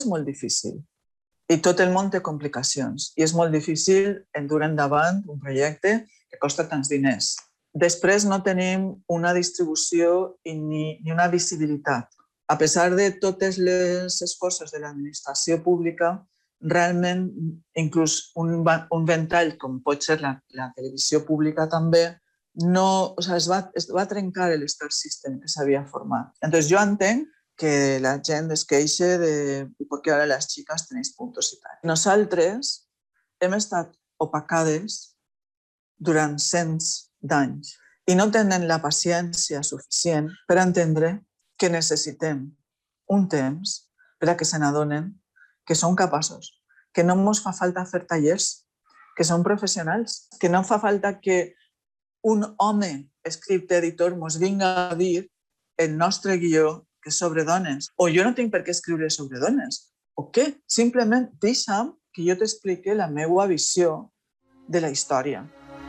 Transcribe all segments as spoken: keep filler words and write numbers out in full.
molt difícil i tot el món té complicacions i és molt difícil endur endavant un projecte que costa tants diners. Després no tenim una distribució ni, ni una visibilitat. A pesar de totes les esforços de l'administració pública, realment inclús un, un ventall com pot ser la, la televisió pública també, no, o sea, es, va, es va trencar el Star System que s'havia format. Entonces jo entenc que la gent es queixa de per què ara les xiques tenéis puntos i tal. Nosaltres hem estat opacades durant cents d'anys i no tenen la paciència suficient per entendre que necessitem un temps per a que se n'adonen que són capaços, que no ens fa falta fer tallers, que són professionals, que no fa falta que un home script editor ens vinga a dir el nostre guió que és sobre dones. O jo no tinc per què escriure sobre dones. O què? Simplement deixa'm que jo t'explique la meva visió de la història.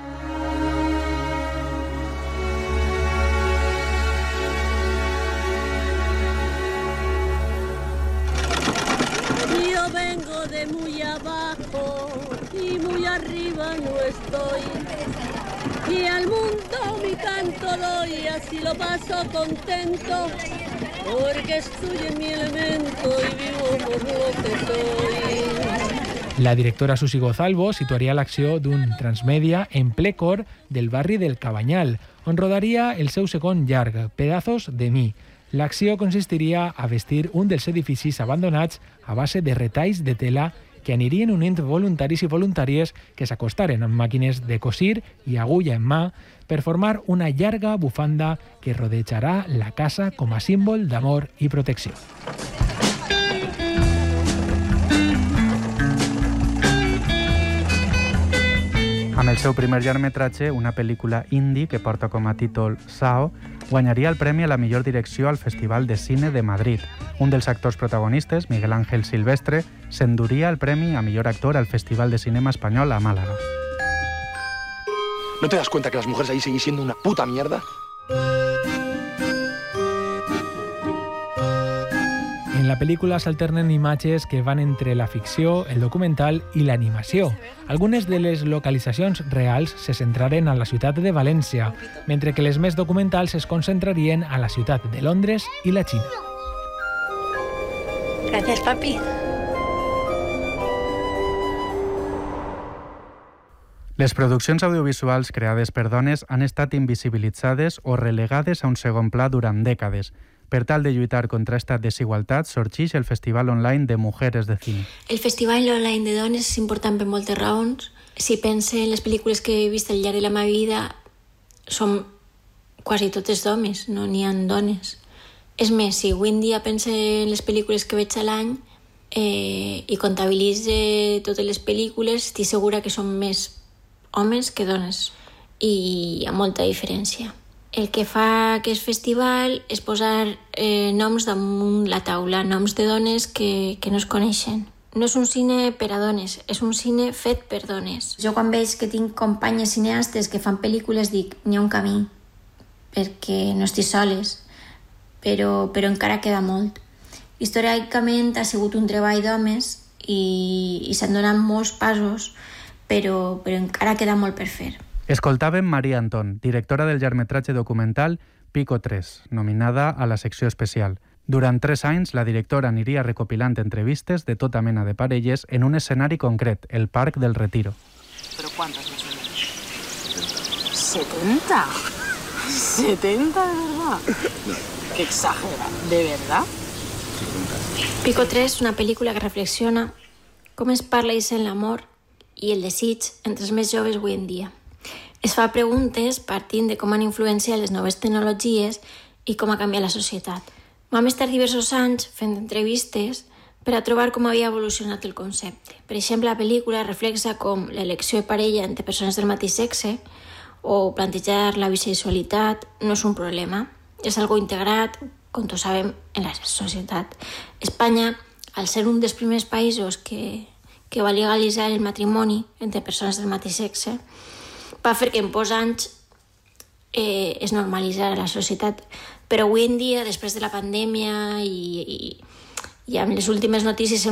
Yo vengo de muy abajo y muy arriba no estoy. Y al mundo mi canto doy, así lo paso contento, porque estoy en mi elemento y vivo por lo que soy. La directora Susi Gozalvo situaria l'acció d'un transmèdia en ple cor del barri del Cabanyal, on rodaria el seu segon llarg, Pedazos de mi. L'acció consistiria a vestir un dels edificis abandonats a base de retalls de tela que anirien unint voluntaris i voluntàries que s'acostaren amb màquines de cosir i agulla en mà per formar una llarga bufanda que rodejarà la casa com a símbol d'amor i protecció. Amb el seu primer llargmetratge, una pel·lícula indie que porta com a títol Sao, guanyaria el premi a la millor direcció al Festival de Cine de Madrid. Un dels actors protagonistes, Miguel Ángel Silvestre, s'enduria el premi a millor actor al Festival de Cinema Espanyol a Málaga. ¿No te das cuenta que las mujeres ahí siguen siendo una puta mierda? En la pel·lícula s'alternen imatges que van entre la ficció, el documental i l'animació. Algunes de les localitzacions reals se centraren a la ciutat de València, mentre que les més documentals es concentrarien a la ciutat de Londres i la Xina. Gràcies, papi. Les produccions audiovisuals creades per dones han estat invisibilitzades o relegades a un segon pla durant dècades. Per tal de lluitar contra esta desigualtat, sorgeix el Festival Online de Mujeres de Cine. El Festival Online de Dones és important per moltes raons. Si pense en les pel·lícules que he vist al llarg de la meva vida, són quasi totes d'homes, no n'hi ha dones. És més, si avui en dia pense en les pel·lícules que veig a l'any eh, i comptabilitze totes les pel·lícules, estic segura que són més homes que dones. I hi ha molta diferència. El que fa aquest festival és posar eh, noms damunt la taula, noms de dones que, que no es coneixen. No és un cine per a dones, és un cine fet per dones. Jo quan veig que tinc companyes cineastes que fan pel·lícules dic, n'hi ha un camí, perquè no estic soles, però, però encara queda molt. Històricament ha sigut un treball d'homes i, i s'han donat molts passos, però, però encara queda molt per fer. Escoltàvem Maria Anton, directora del llargmetratge documental Pico tres, nominada a la secció especial. Durant tres anys, la directora aniria recopilant entrevistes de tota mena de parelles en un escenari concret, el Parc del Retiro. ¿Pero cuántas más o menos? ¿setenta? ¿setenta de verdad? Qué exagera, ¿de verdad? Pico tres és una pel·lícula que reflexiona com es parla i sent l'amor i el desig entre els més joves avui en dia. Es fa preguntes partint de com han influenciat les noves tecnologies i com ha canviat la societat. Vam estar diversos anys fent entrevistes per a trobar com havia evolucionat el concepte. Per exemple, la pel·lícula reflexa com l'elecció de parella entre persones del mateix sexe o plantejar la bisexualitat no és un problema, és algo integrat, com tots sabem, en la societat. Espanya, al ser un dels primers països que, que va legalitzar el matrimoni entre persones del mateix sexe, va fer que en pocs anys eh, es normalitzara la societat. Però avui en dia, després de la pandèmia i, i, I amb les últimes notícies